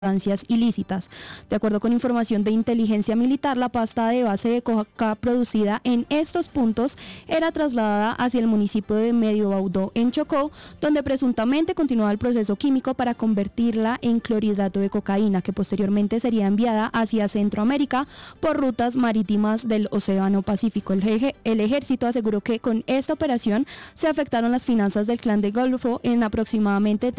sustancias ilícitas. De acuerdo con información de inteligencia militar, la pasta de base de coca producida en estos puntos era trasladada hacia el municipio de Medio Baudó, en Chocó, donde presuntamente continuaba el proceso químico para convertirla en clorhidrato de cocaína, que posteriormente sería enviada hacia Centroamérica por rutas marítimas del Océano Pacífico. El ejército aseguró que con esta operación se afectaron las finanzas del Clan del Golfo en aproximadamente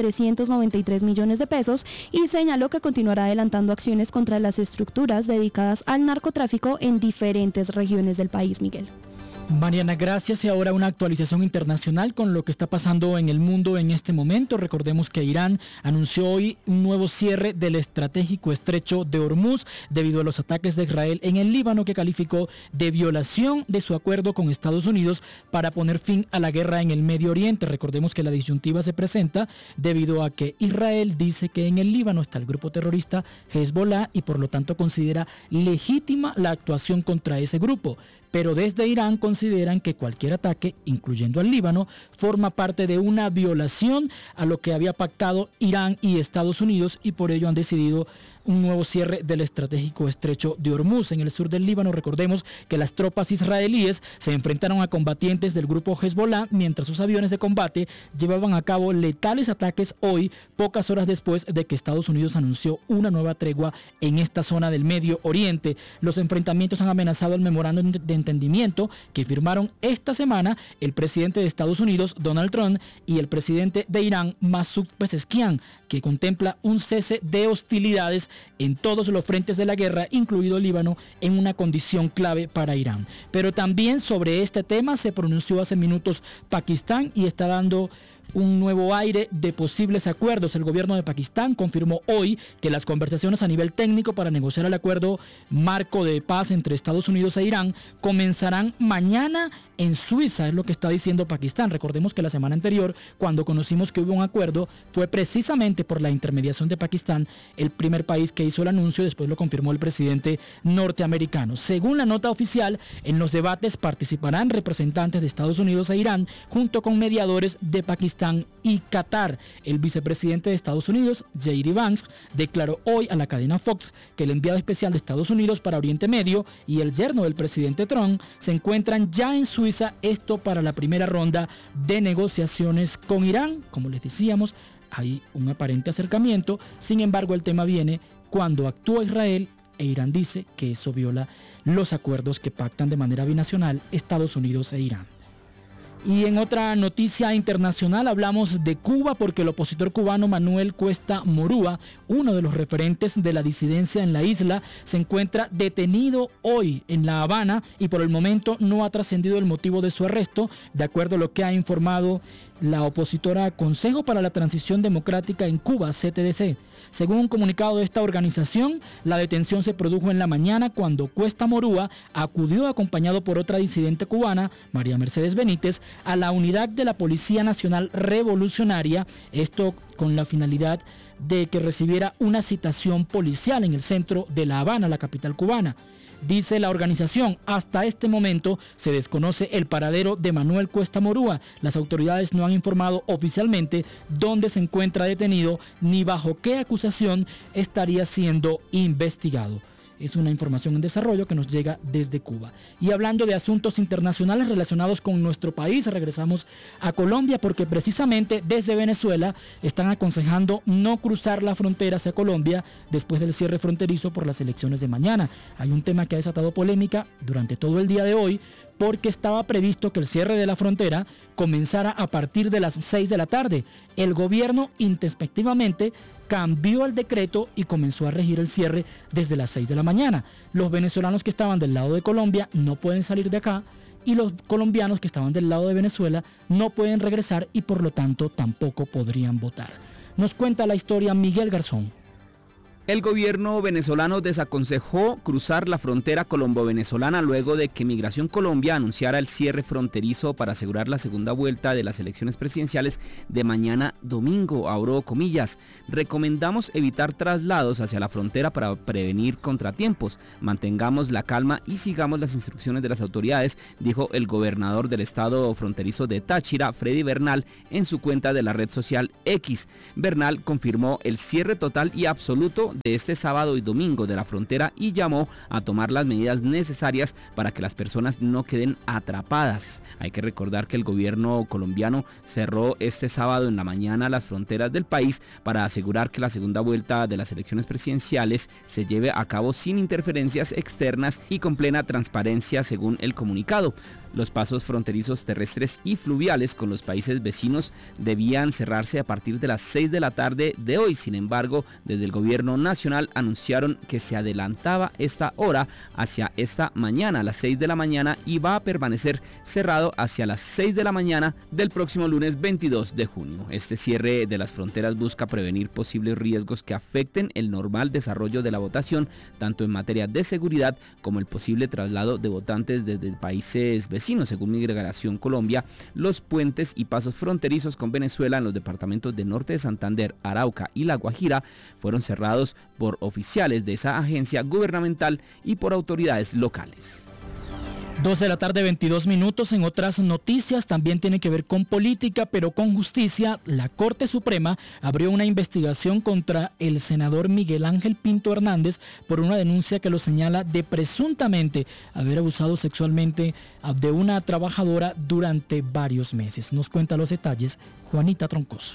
393 millones de pesos y señaló que continuará adelantando acciones contra las estructuras dedicadas al narcotráfico en diferentes regiones del país, Miguel. Mariana, gracias. Y ahora una actualización internacional con lo que está pasando en el mundo en este momento. Recordemos que Irán anunció hoy un nuevo cierre del estratégico estrecho de Hormuz debido a los ataques de Israel en el Líbano, que calificó de violación de su acuerdo con Estados Unidos para poner fin a la guerra en el Medio Oriente. Recordemos que la disyuntiva se presenta debido a que Israel dice que en el Líbano está el grupo terrorista Hezbollah y por lo tanto considera legítima la actuación contra ese grupo. Pero desde Irán consideran que cualquier ataque, incluyendo al Líbano, forma parte de una violación a lo que había pactado Irán y Estados Unidos y por ello han decidido un nuevo cierre del estratégico estrecho de Hormuz. En el sur del Líbano, recordemos que las tropas israelíes se enfrentaron a combatientes del grupo Hezbollah mientras sus aviones de combate llevaban a cabo letales ataques hoy, pocas horas después de que Estados Unidos anunció una nueva tregua en esta zona del Medio Oriente. Los enfrentamientos han amenazado el memorándum de entendimiento que firmaron esta semana el presidente de Estados Unidos, Donald Trump, y el presidente de Irán, Masoud Pezeshkian, que contempla un cese de hostilidades en todos los frentes de la guerra, incluido el Líbano, en una condición clave para Irán. Pero también sobre este tema se pronunció hace minutos Pakistán y está dando un nuevo aire de posibles acuerdos. El gobierno de Pakistán confirmó hoy que las conversaciones a nivel técnico para negociar el acuerdo marco de paz entre Estados Unidos e Irán comenzarán mañana en Suiza, es lo que está diciendo Pakistán. Recordemos que la semana anterior, cuando conocimos que hubo un acuerdo, fue precisamente por la intermediación de Pakistán el primer país que hizo el anuncio, después lo confirmó el presidente norteamericano. Según la nota oficial, en los debates participarán representantes de Estados Unidos e Irán, junto con mediadores de Pakistán y Qatar. El vicepresidente de Estados Unidos, J.D. Vance, declaró hoy a la cadena Fox que el enviado especial de Estados Unidos para Oriente Medio y el yerno del presidente Trump se encuentran ya en Suiza, esto para la primera ronda de negociaciones con Irán. Como les decíamos, hay un aparente acercamiento, sin embargo el tema viene cuando actúa Israel e Irán dice que eso viola los acuerdos que pactan de manera binacional Estados Unidos e Irán. Y en otra noticia internacional hablamos de Cuba porque el opositor cubano Manuel Cuesta Morúa, uno de los referentes de la disidencia en la isla, se encuentra detenido hoy en La Habana y por el momento no ha trascendido el motivo de su arresto, de acuerdo a lo que ha informado la opositora Consejo para la Transición Democrática en Cuba, CTDC. Según un comunicado de esta organización, la detención se produjo en la mañana cuando Cuesta Morúa acudió acompañado por otra disidente cubana, María Mercedes Benítez, a la unidad de la Policía Nacional Revolucionaria, esto con la finalidad de que recibiera una citación policial en el centro de La Habana, la capital cubana. Dice la organización, hasta este momento se desconoce el paradero de Manuel Cuesta Morúa. Las autoridades no han informado oficialmente dónde se encuentra detenido ni bajo qué acusación estaría siendo investigado. Es una información en desarrollo que nos llega desde Cuba. Y hablando de asuntos internacionales relacionados con nuestro país, regresamos a Colombia porque precisamente desde Venezuela están aconsejando no cruzar la frontera hacia Colombia después del cierre fronterizo por las elecciones de mañana. Hay un tema que ha desatado polémica durante todo el día de hoy porque estaba previsto que el cierre de la frontera comenzara a partir de las 6 de la tarde. El gobierno intempestivamente cambió el decreto y comenzó a regir el cierre desde las 6 de la mañana. Los venezolanos que estaban del lado de Colombia no pueden salir de acá y los colombianos que estaban del lado de Venezuela no pueden regresar y por lo tanto tampoco podrían votar. Nos cuenta la historia Miguel Garzón. El gobierno venezolano desaconsejó cruzar la frontera colombo-venezolana luego de que Migración Colombia anunciara el cierre fronterizo para asegurar la segunda vuelta de las elecciones presidenciales de mañana domingo, abro comillas. Recomendamos evitar traslados hacia la frontera para prevenir contratiempos. Mantengamos la calma y sigamos las instrucciones de las autoridades, dijo el gobernador del estado fronterizo de Táchira, Freddy Bernal, en su cuenta de la red social X. Bernal confirmó el cierre total y absoluto de este sábado y domingo de la frontera y llamó a tomar las medidas necesarias para que las personas no queden atrapadas. Hay que recordar que el gobierno colombiano cerró este sábado en la mañana las fronteras del país para asegurar que la segunda vuelta de las elecciones presidenciales se lleve a cabo sin interferencias externas y con plena transparencia, según el comunicado. Los pasos fronterizos terrestres y fluviales con los países vecinos debían cerrarse a partir de las 6 de la tarde de hoy. Sin embargo, desde el gobierno nacional anunciaron que se adelantaba esta hora hacia esta mañana a las 6 de la mañana y va a permanecer cerrado hacia las 6 de la mañana del próximo lunes 22 de junio. Este cierre de las fronteras busca prevenir posibles riesgos que afecten el normal desarrollo de la votación, tanto en materia de seguridad como el posible traslado de votantes desde países vecinos. Según Migración Colombia, los puentes y pasos fronterizos con Venezuela en los departamentos de Norte de Santander, Arauca y La Guajira fueron cerrados por oficiales de esa agencia gubernamental y por autoridades locales. 2 de la tarde, 22 minutos. En otras noticias, también tiene que ver con política, pero con justicia. La Corte Suprema abrió una investigación contra el senador Miguel Ángel Pinto Hernández por una denuncia que lo señala de presuntamente haber abusado sexualmente de una trabajadora durante varios meses. Nos cuenta los detalles Juanita Troncoso.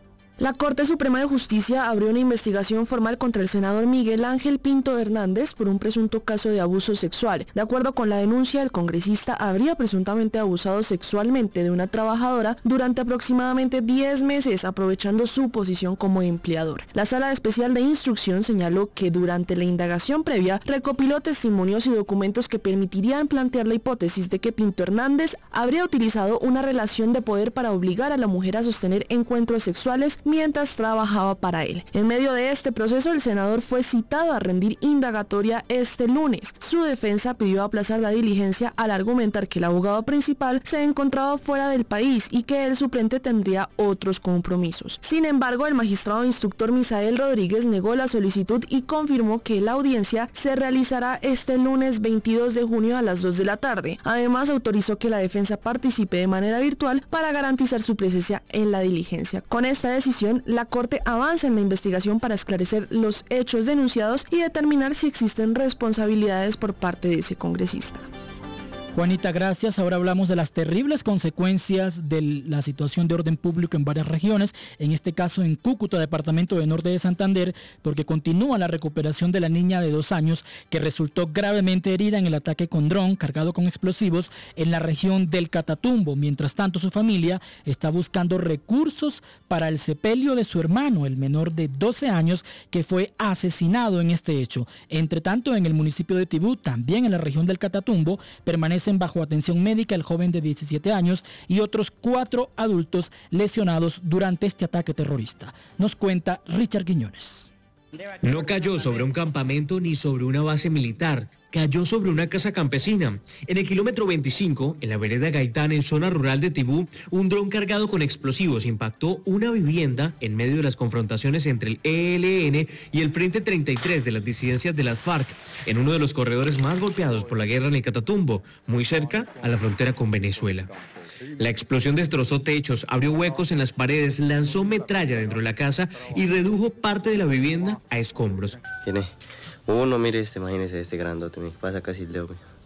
La Corte Suprema de Justicia abrió una investigación formal contra el senador Miguel Ángel Pinto Hernández por un presunto caso de abuso sexual. De acuerdo con la denuncia, el congresista habría presuntamente abusado sexualmente de una trabajadora durante aproximadamente 10 meses, aprovechando su posición como empleador. La Sala Especial de Instrucción señaló que durante la indagación previa recopiló testimonios y documentos que permitirían plantear la hipótesis de que Pinto Hernández habría utilizado una relación de poder para obligar a la mujer a sostener encuentros sexuales mientras trabajaba para él. En medio de este proceso, el senador fue citado a rendir indagatoria este lunes. Su defensa pidió aplazar la diligencia al argumentar que el abogado principal se encontraba fuera del país y que el suplente tendría otros compromisos. Sin embargo, el magistrado instructor Misael Rodríguez negó la solicitud y confirmó que la audiencia se realizará este lunes 22 de junio a las 2 de la tarde. Además, autorizó que la defensa participe de manera virtual para garantizar su presencia en la diligencia. Con esta decisión, la Corte avanza en la investigación para esclarecer los hechos denunciados y determinar si existen responsabilidades por parte de ese congresista. Juanita, gracias. Ahora hablamos de las terribles consecuencias de la situación de orden público en varias regiones, en este caso en Cúcuta, departamento de Norte de Santander, porque continúa la recuperación de la niña de 2 años que resultó gravemente herida en el ataque con dron cargado con explosivos en la región del Catatumbo. Mientras tanto, su familia está buscando recursos para el sepelio de su hermano, el menor de 12 años, que fue asesinado en este hecho. Entre tanto, en el municipio de Tibú, también en la región del Catatumbo, permanecen bajo atención médica el joven de 17 años y otros 4 adultos lesionados durante este ataque terrorista. Nos cuenta Richard Quiñones. No cayó sobre un campamento ni sobre una base militar, cayó sobre una casa campesina. En el kilómetro 25, en la vereda Gaitán, en zona rural de Tibú, un dron cargado con explosivos impactó una vivienda en medio de las confrontaciones entre el ELN y el Frente 33 de las disidencias de las FARC, en uno de los corredores más golpeados por la guerra en el Catatumbo, muy cerca a la frontera con Venezuela. La explosión destrozó techos, abrió huecos en las paredes, lanzó metralla dentro de la casa y redujo parte de la vivienda a escombros. Tiene uno, mire imagínese este grandote, me pasa casi el dedo.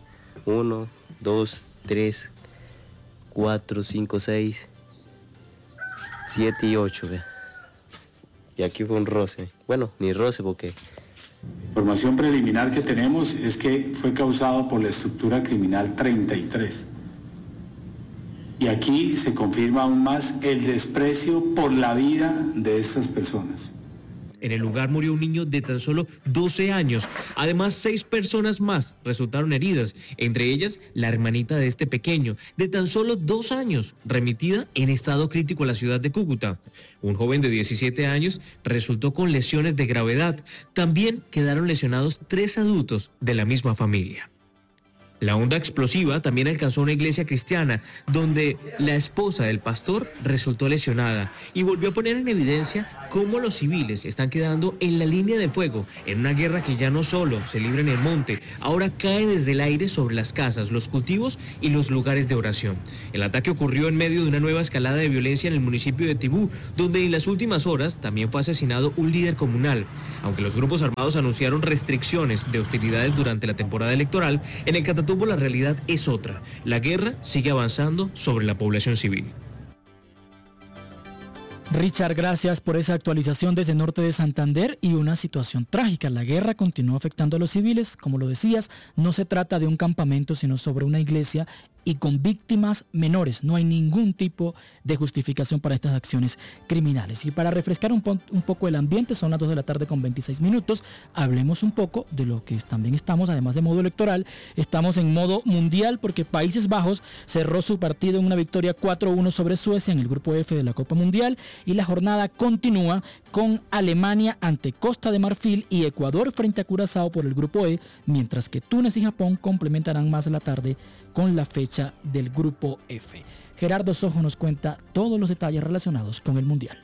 1, 2, 3, 4, 5, 6, 7 y 8. Y aquí fue un roce. Bueno, ni roce porque... Información preliminar que tenemos es que fue causado por la estructura criminal 33. Y aquí se confirma aún más el desprecio por la vida de estas personas. En el lugar murió un niño de tan solo 12 años. Además, 6 personas más resultaron heridas, entre ellas la hermanita de este pequeño, de tan solo 2 años, remitida en estado crítico a la ciudad de Cúcuta. Un joven de 17 años resultó con lesiones de gravedad. También quedaron lesionados 3 adultos de la misma familia. La onda explosiva también alcanzó una iglesia cristiana, donde la esposa del pastor resultó lesionada y volvió a poner en evidencia cómo los civiles están quedando en la línea de fuego en una guerra que ya no solo se libra en el monte, ahora cae desde el aire sobre las casas, los cultivos y los lugares de oración. El ataque ocurrió en medio de una nueva escalada de violencia en el municipio de Tibú, donde en las últimas horas también fue asesinado un líder comunal. Aunque los grupos armados anunciaron restricciones de hostilidades durante la temporada electoral, en el Catatumbo la realidad es otra. La guerra sigue avanzando sobre la población civil. Richard, gracias por esa actualización desde norte de Santander y una situación trágica. La guerra continúa afectando a los civiles. Como lo decías, no se trata de un campamento, sino sobre una iglesia y con víctimas menores. No hay ningún tipo de justificación para estas acciones criminales. Y para refrescar un poco el ambiente, son las 2 de la tarde con 26 minutos. Hablemos un poco de lo que también estamos, además de modo electoral, estamos en modo mundial porque Países Bajos cerró su partido en una victoria 4-1 sobre Suecia en el grupo F de la Copa Mundial y la jornada continúa con Alemania ante Costa de Marfil y Ecuador frente a Curazao por el grupo E, mientras que Túnez y Japón complementarán más la tarde con la fecha del grupo F. Gerardo Sojo nos cuenta todos los detalles relacionados con el Mundial.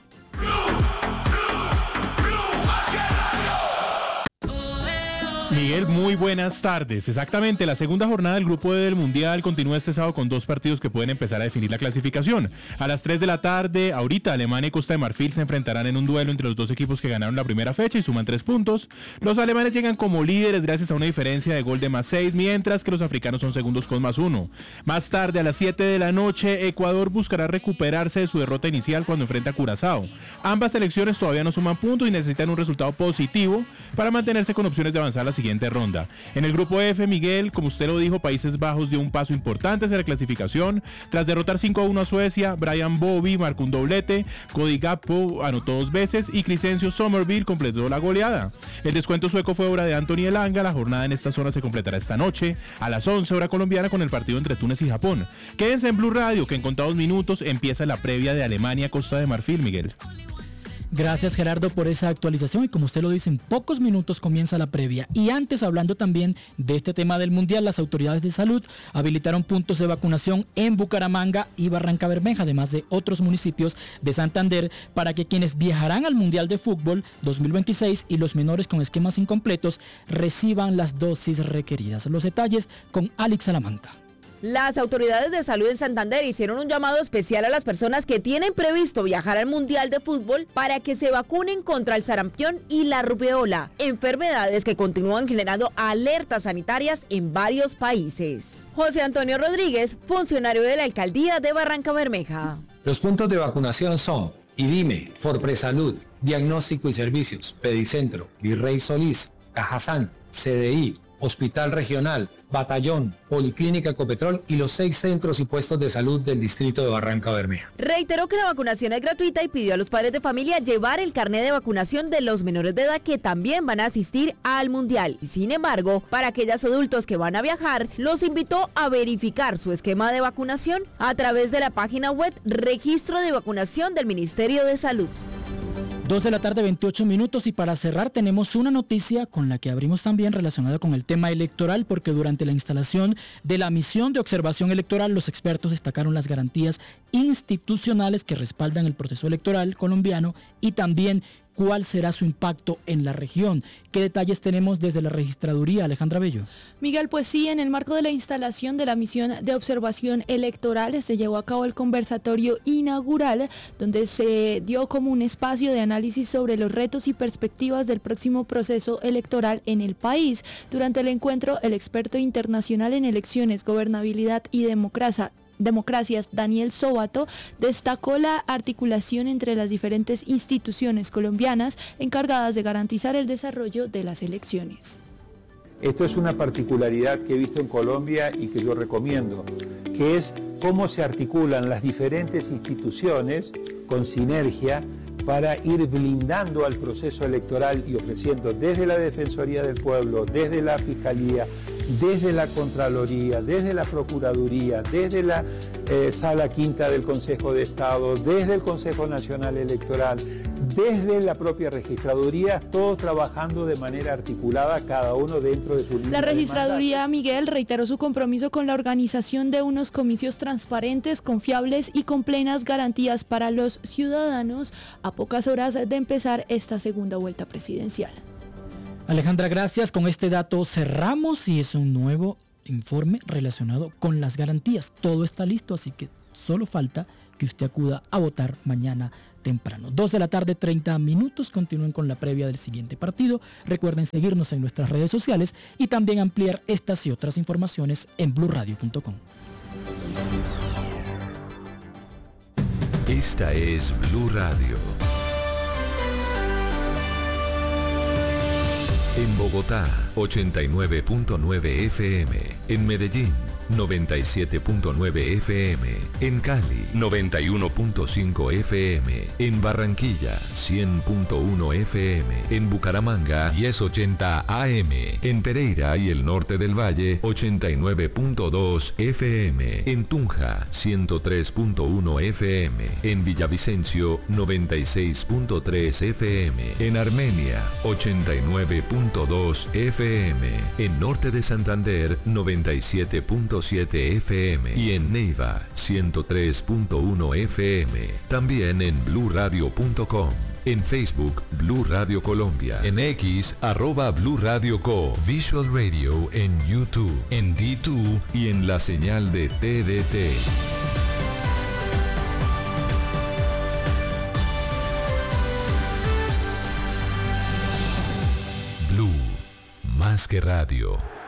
Miguel, muy buenas tardes. Exactamente, la segunda jornada del Grupo E del Mundial continúa este sábado con 2 partidos que pueden empezar a definir la clasificación. A las 3 de la tarde, ahorita Alemania y Costa de Marfil se enfrentarán en un duelo entre los 2 equipos que ganaron la primera fecha y suman 3 puntos. Los alemanes llegan como líderes gracias a una diferencia de gol de +6, mientras que los africanos son segundos con +1. Más tarde, a las 7 de la noche, Ecuador buscará recuperarse de su derrota inicial cuando enfrenta a Curazao. Ambas selecciones todavía no suman puntos y necesitan un resultado positivo para mantenerse con opciones de avanzar a la siguiente ronda. En el grupo F, Miguel, como usted lo dijo, Países Bajos dio un paso importante hacia la clasificación. Tras derrotar 5-1 a Suecia, Brian Bobby marcó un doblete, Cody Gakpo anotó 2 veces y Crescencio Somerville completó la goleada. El descuento sueco fue obra de Anthony Elanga. La jornada en esta zona se completará esta noche a las 11 hora colombiana con el partido entre Túnez y Japón. Quédense en Blue Radio, que en contados minutos empieza la previa de Alemania-Costa de Marfil, Miguel. Gracias, Gerardo, por esa actualización y como usted lo dice, en pocos minutos comienza la previa. Y antes, hablando también de este tema del Mundial, las autoridades de salud habilitaron puntos de vacunación en Bucaramanga y Barrancabermeja, además de otros municipios de Santander, para que quienes viajarán al Mundial de Fútbol 2026 y los menores con esquemas incompletos reciban las dosis requeridas. Los detalles con Alex Salamanca. Las autoridades de salud en Santander hicieron un llamado especial a las personas que tienen previsto viajar al Mundial de Fútbol para que se vacunen contra el sarampión y la rubéola, enfermedades que continúan generando alertas sanitarias en varios países. José Antonio Rodríguez, funcionario de la Alcaldía de Barrancabermeja. Los puntos de vacunación son IDIME, Forpresalud, Diagnóstico y Servicios, Pedicentro, Virrey Solís, Cajazán, CDI, Hospital Regional, Batallón, Policlínica Ecopetrol y los 6 centros y puestos de salud del distrito de Barrancabermeja. Reiteró que la vacunación es gratuita y pidió a los padres de familia llevar el carnet de vacunación de los menores de edad que también van a asistir al Mundial. Sin embargo, para aquellos adultos que van a viajar, los invitó a verificar su esquema de vacunación a través de la página web Registro de Vacunación del Ministerio de Salud. 2 de la tarde, 28 minutos, y para cerrar tenemos una noticia con la que abrimos también relacionada con el tema electoral, porque durante la instalación de la misión de observación electoral los expertos destacaron las garantías institucionales que respaldan el proceso electoral colombiano y también cuál será su impacto en la región. ¿Qué detalles tenemos desde la registraduría, Alejandra Bello? Miguel, pues sí, en el marco de la instalación de la misión de observación electoral se llevó a cabo el conversatorio inaugural, donde se dio como un espacio de análisis sobre los retos y perspectivas del próximo proceso electoral en el país. Durante el encuentro, el experto internacional en elecciones, gobernabilidad y democracias, Daniel Sobato, destacó la articulación entre las diferentes instituciones colombianas encargadas de garantizar el desarrollo de las elecciones. Esto es una particularidad que he visto en Colombia y que yo recomiendo, que es cómo se articulan las diferentes instituciones con sinergia para ir blindando al proceso electoral y ofreciendo desde la Defensoría del Pueblo, desde la Fiscalía, desde la Contraloría, desde la Procuraduría, desde la Sala Quinta del Consejo de Estado, desde el Consejo Nacional Electoral, desde la propia registraduría, todos trabajando de manera articulada, cada uno dentro de su línea. La registraduría, Miguel, reiteró su compromiso con la organización de unos comicios transparentes, confiables y con plenas garantías para los ciudadanos a pocas horas de empezar esta segunda vuelta presidencial. Alejandra, gracias. Con este dato cerramos y es un nuevo informe relacionado con las garantías. Todo está listo, así que solo falta que usted acuda a votar mañana temprano. 2 de la tarde, 30 minutos. Continúen con la previa del siguiente partido. Recuerden seguirnos en nuestras redes sociales y también ampliar estas y otras informaciones en blurradio.com. Esta es Blue Radio. En Bogotá, 89.9 FM. En Medellín, 97.9 FM. En Cali, 91.5 FM. En Barranquilla, 100.1 FM. En Bucaramanga, 1080 AM. En Pereira y el norte del Valle, 89.2 FM. En Tunja, 103.1 FM. En Villavicencio, 96.3 FM. En Armenia, 89.2 FM. En norte de Santander, 97.7 FM y en Neiva 103.1 FM. También en blurradio.com. En Facebook, Blue Radio Colombia. En X, @Blue Radio Co. Visual Radio en YouTube, en D2 y en la señal de TDT. Blue, más que radio.